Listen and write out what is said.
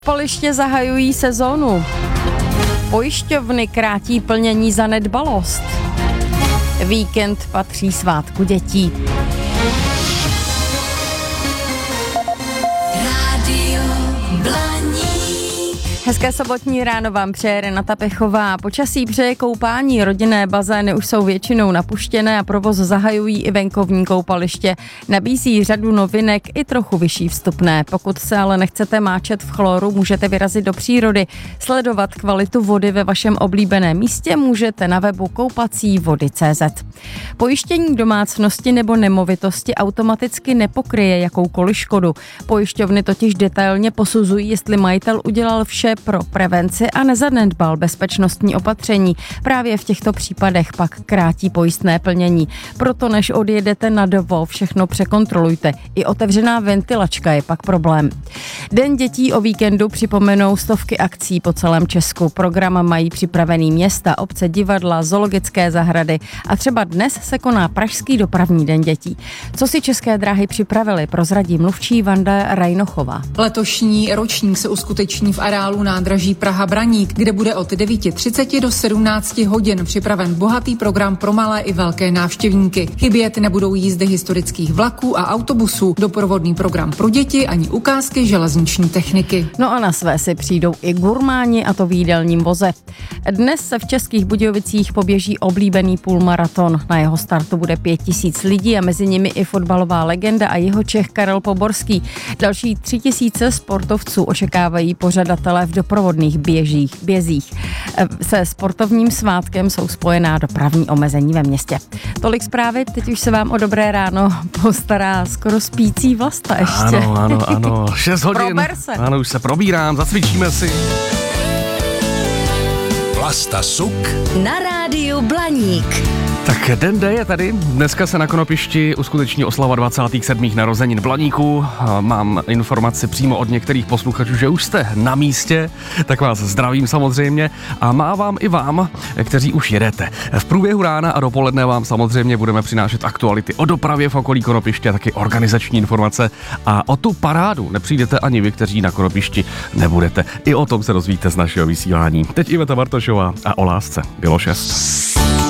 Koupaliště zahajují sezónu. Pojišťovny krátí plnění za nedbalost. Víkend patří svátku dětí. Hezké sobotní ráno vám přeje Renata Pechová. Počasí přeje koupání, rodinné bazény už jsou většinou napuštěné a provoz zahajují i venkovní koupaliště. Nabízí řadu novinek i trochu vyšší vstupné. Pokud se ale nechcete máčet v chloru, můžete vyrazit do přírody. Sledovat kvalitu vody ve vašem oblíbeném místě můžete na webu koupacívody.cz. Pojištění domácnosti nebo nemovitosti automaticky nepokryje jakoukoliv škodu. Pojišťovny totiž detailně posuzují, jestli majitel udělal vše pro prevenci a nezanedbal bezpečnostní opatření. Právě v těchto případech pak krátí pojistné plnění. Proto než odjedete na dovo, všechno překontrolujte. I otevřená ventilačka je pak problém. Den dětí o víkendu připomenou stovky akcí po celém Česku. Program mají připravený města, obce, divadla, zoologické zahrady a třeba dnes se koná Pražský dopravní den dětí. Co si České dráhy připravili, prozradí mluvčí Vanda Rajnochová. Letošní ročník se uskuteční v areálu nádraží Praha-Braník, kde bude od 9:30 do 17 hodin připraven bohatý program pro malé i velké návštěvníky. Chybět nebudou jízdy historických vlaků a autobusů, doprovodný program pro děti ani ukázky železniční techniky. No a na své si přijdou i gurmáni, a to v jídelním voze. Dnes se v Českých Budějovicích poběží oblíbený půlmaraton. Na jeho startu bude 5000 lidí a mezi nimi i fotbalová legenda a Jihočech Karel Poborský. Další 3000 sportovců očekávají pořadatelé v doprovodných bězích. Se sportovním svátkem jsou spojená dopravní omezení ve městě. Tolik zprávy, teď už se vám o dobré ráno postará skoro spící Vlasta ještě. Ano, 6 hodin. Prober se. Ano, už se probírám, zacvičíme si. Vlasta Suk na rádiu Blaník. Tak den D je tady. Dneska se na Konopišti uskuteční oslava 27. narozenin Blaníku. Mám informaci přímo od některých posluchačů, že už jste na místě, tak vás zdravím samozřejmě a mávám i vám, kteří už jedete. V průběhu rána a dopoledne vám samozřejmě budeme přinášet aktuality o dopravě v okolí Konopiště a taky organizační informace a o tu parádu nepřijdete ani vy, kteří na Konopišti nebudete. I o tom se dozvíte z našeho vysílání. Teď Iveta Bartošová a o lásce bylo 6.